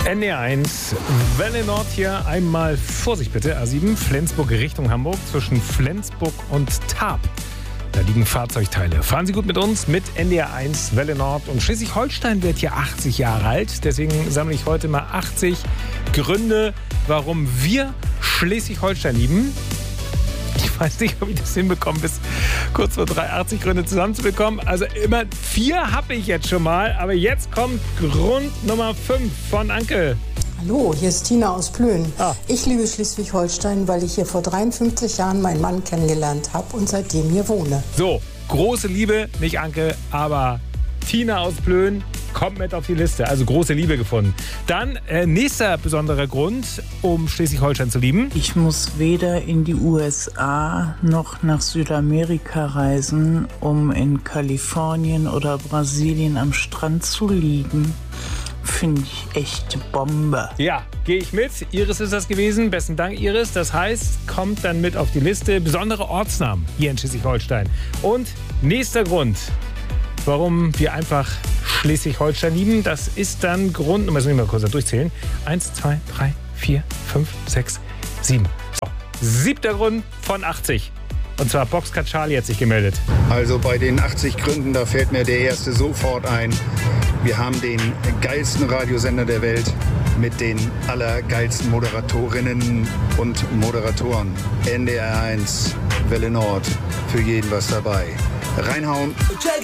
NDR1, Welle Nord hier. Einmal Vorsicht bitte, A7, Flensburg Richtung Hamburg, zwischen Flensburg und Tarp. Da liegen Fahrzeugteile. Fahren Sie gut mit uns, mit NDR1, Welle Nord. Und Schleswig-Holstein wird hier 80 Jahre alt. Deswegen sammle ich heute mal 80 Gründe, warum wir Schleswig-Holstein lieben. Ich weiß nicht, ob ich das hinbekomme, bis kurz vor 80 Gründe zusammenzubekommen. Also immer 4 habe ich jetzt schon mal. Aber jetzt kommt Grund Nummer 5 von Anke. Hallo, hier ist Tina aus Plön. Ich liebe Schleswig-Holstein, weil ich hier vor 53 Jahren meinen Mann kennengelernt habe und seitdem hier wohne. So, große Liebe, nicht Anke, aber Tina aus Plön kommt mit auf die Liste. Also große Liebe gefunden. Dann nächster besonderer Grund, um Schleswig-Holstein zu lieben. Ich muss weder in die USA noch nach Südamerika reisen, um in Kalifornien oder Brasilien am Strand zu liegen. Finde ich echte Bombe. Ja, gehe ich mit. Iris ist das gewesen. Besten Dank, Iris. Das heißt, kommt dann mit auf die Liste. Besondere Ortsnamen hier in Schleswig-Holstein. Und nächster Grund, warum wir einfach Schleswig-Holstein lieben, das ist dann Grund, müssen wir mal kurz durchzählen. 1, 2, 3, 4, 5, 6, 7. So, 7. Grund von 80. Und zwar Boxcat Charlie hat sich gemeldet. Also bei den 80 Gründen, da fällt mir der erste sofort ein. Wir haben den geilsten Radiosender der Welt mit den allergeilsten Moderatorinnen und Moderatoren. NDR1, Welle Nord, für jeden was dabei. Reinhauen.